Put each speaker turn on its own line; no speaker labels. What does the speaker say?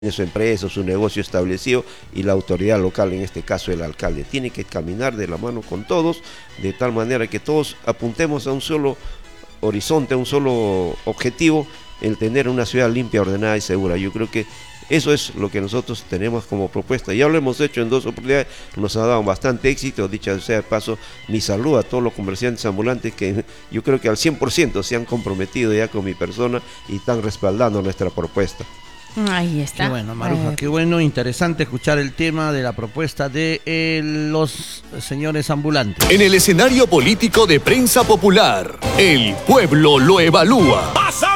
tiene su empresa, su negocio establecido, y la autoridad local, en este caso el alcalde, tiene que caminar de la mano con todos, de tal manera que todos apuntemos a un solo horizonte, a un solo objetivo, el tener una ciudad limpia, ordenada y segura. Yo creo que eso es lo que nosotros tenemos como propuesta. Ya lo hemos hecho en 2 oportunidades, nos ha dado bastante éxito. Dicha sea de paso, mi saludo a todos los comerciantes ambulantes que yo creo que al 100% se han comprometido ya con mi persona y están respaldando nuestra propuesta.
Ahí está.
Qué bueno, Maruja, qué bueno, interesante escuchar el tema de la propuesta de los señores ambulantes.
En el escenario político de Prensa Popular, el pueblo lo evalúa. ¡Pasa!